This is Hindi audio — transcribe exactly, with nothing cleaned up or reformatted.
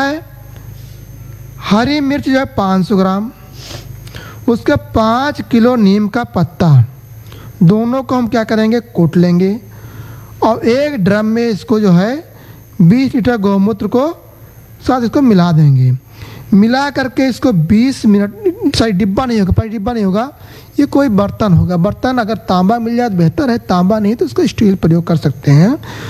है हरी मिर्च जो है पाँच सौ ग्राम, उसके पाँच किलो नीम का पत्ता, दोनों को हम क्या करेंगे, कूट लेंगे और एक ड्रम में इसको जो है बीस लीटर गौमूत्र को साथ इसको मिला देंगे। मिला करके इसको बीस मिनट, सॉरी डिब्बा नहीं होगा, पर डिब्बा नहीं होगा, ये कोई बर्तन होगा। बर्तन अगर तांबा मिल जाए तो बेहतर है, तांबा नहीं तो उसको स्टील प्रयोग कर सकते हैं।